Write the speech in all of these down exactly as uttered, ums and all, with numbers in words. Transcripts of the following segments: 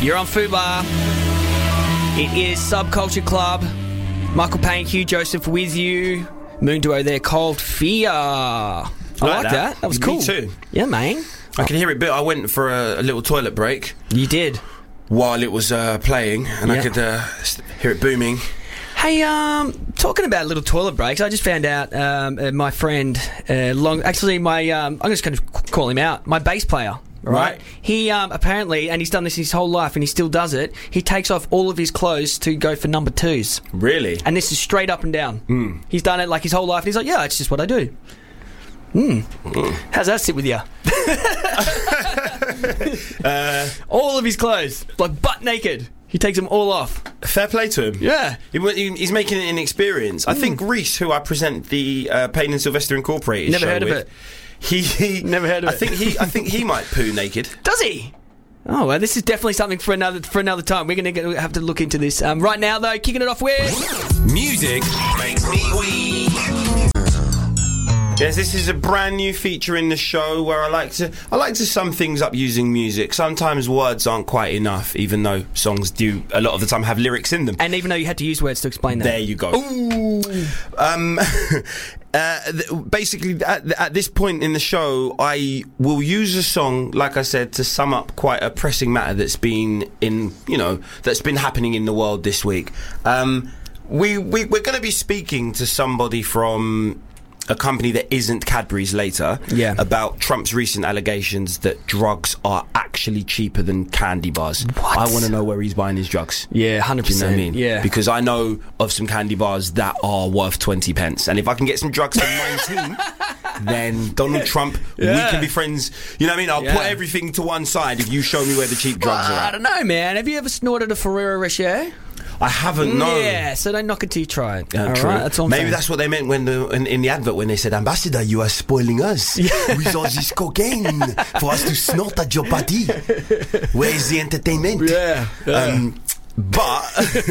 You're on Fubar. It is Subculture Club. Michael Payne, Hugh Joseph with you. Moon Duo there, Cold Fear. I like, like that. that. That was Me cool. too. Yeah, man. I can hear it, but I went for a, a little toilet break. You did. While it was uh, playing, and yeah. I could uh, hear it booming. Hey, um, talking about little toilet breaks, I just found out um, uh, my friend, uh, long, actually my, um, I'm just going to call him out, my bass player. Right. right. He um, apparently, and he's done this his whole life, and he still does it. He takes off all of his clothes to go for number twos. Really? And this is straight up and down. Mm. He's done it like his whole life, and he's like, "Yeah, it's just what I do." Mm. Mm. How's that sit with you? uh, all of his clothes, like butt naked. He takes them all off. Fair play to him. Yeah. He, he's making it an experience. Mm. I think Reese, who I present the uh, Payne and Sylvester Incorporated Never show heard with, of it. He, he Never heard of I it. think he I think he might poo naked. Does he? Oh, well, this is definitely something for another for another time. We're going to have to look into this. Um, right now, though, kicking it off with... Music makes me weak. Yes, this is a brand new feature in the show where I like to I like to sum things up using music. Sometimes words aren't quite enough, even though songs do a lot of the time have lyrics in them. And even though you had to use words to explain that. There you go. Ooh. Um, uh, th- basically, at, at this point in the show, I will use a song, like I said, to sum up quite a pressing matter that's been in, you know, that's been happening in the world this week. Um, we, we we're going to be speaking to somebody from a company that isn't Cadbury's later, yeah. about Trump's recent allegations that drugs are actually cheaper than candy bars. What? I want to know where he's buying his drugs. Yeah, one hundred percent. Do you know what I mean? Yeah. Because I know of some candy bars that are worth twenty pence. And if I can get some drugs for nineteen, then Donald Trump, yeah. we can be friends. You know what I mean? I'll yeah. put everything to one side if you show me where the cheap drugs well, are at. I don't know, man. Have you ever snorted a Ferrero Rocher? I haven't, no. Yeah, so don't knock it till you try it. Yeah, all true. right, that's all I'm Maybe saying. that's what they meant when the, in, in the advert when they said, "Ambassador, you are spoiling us yeah. with all this cocaine for us to snort at your body. Where is the entertainment?" Yeah. yeah. Um, but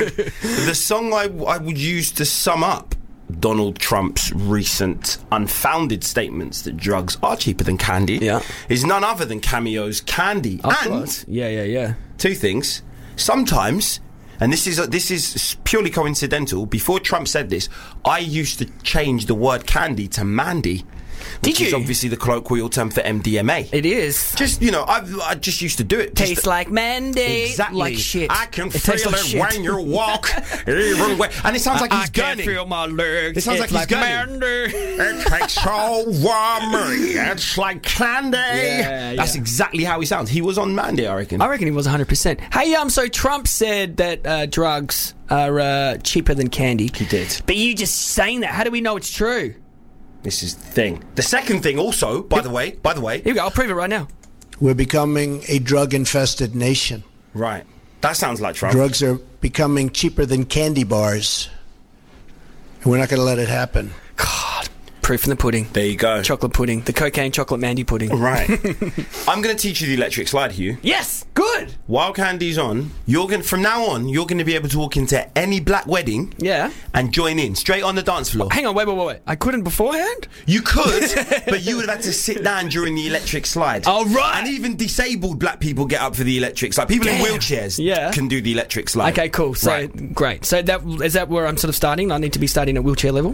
the song I, I would use to sum up Donald Trump's recent unfounded statements that drugs are cheaper than candy yeah. is none other than Cameo's Candy. Of and course. yeah, yeah, yeah. two things. Sometimes, and this is uh, this is purely coincidental, before Trump said this, I used to change the word candy to Mandy. Which Did is you? obviously the colloquial term for M D M A. It is. Just, you know, I I just used to do it. Just Tastes to, like Mandy. Exactly. Like shit. I can it feel like it shit. when you walk. Even when, and it sounds like he's I gunning. can't feel my legs. It sounds it's like he's gunning. Mandy. It takes so warm. It's like candy. Yeah, That's yeah. exactly how he sounds. He was on Mandy, I reckon. I reckon he was one hundred percent. Hey, um, so Trump said that uh, drugs are uh, cheaper than candy. He did. But you just saying that, how do we know it's true? This is the thing. The second thing also, by the way, by the way. Here we go, I'll prove it right now. We're becoming a drug-infested nation. Right. That sounds like Trump. Drugs are becoming cheaper than candy bars. And we're not going to let it happen. God, proof in the pudding. There you go. Chocolate pudding. The cocaine chocolate Mandy pudding. Right. I'm going to teach you the electric slide, Hugh. Yes, good. While Candy's on, you're going from now on, you're going to be able to walk into any black wedding Yeah. and join in straight on the dance floor. Hang on, wait, wait, wait, wait. I couldn't beforehand? You could, but you would have had to sit down during the electric slide. Oh, right. And even disabled black people get up for the electric slide. People Damn. in wheelchairs Yeah. can do the electric slide. Okay, cool. So, Right. great. So, that is that where I'm sort of starting? I need to be starting at wheelchair level?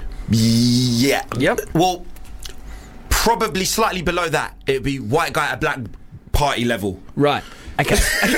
Yeah. Yep. Well, probably slightly below that. It'd be white guy at black party level. Right. Okay.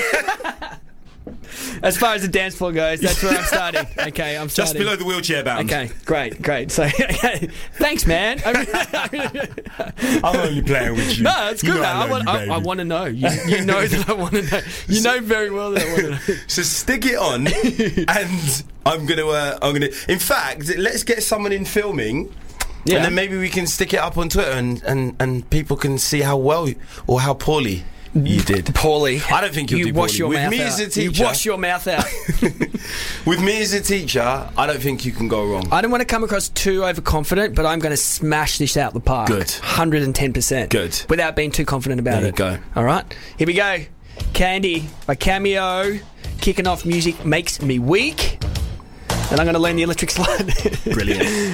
As far as the dance floor goes, that's where I'm starting. Okay, I'm starting. Just below the wheelchair bound. Okay, great, great. So, okay. Thanks, man. I'm only playing with you. No, it's You good. know man. I, I want, love I, you, I baby. want to know. You, you know that I want to know. You know very well that I want to know. So stick it on, and I'm gonna. Uh, I'm gonna. In fact, let's get someone in filming. Yeah. And then maybe we can stick it up on Twitter, and, and, and people can see how well or how poorly you did. Poorly. I don't think you'll you do wash poorly. your With mouth me out. as a teacher, You wash your mouth out. With me as a teacher, I don't think you can go wrong. I don't want to come across too overconfident, but I'm going to smash this out the park. Good. one hundred ten percent. Good. Without being too confident about There it. you go. All right. Here we go. Candy by Cameo. Kicking off Music Makes Me Weak. And I'm going to learn the electric slide. Brilliant.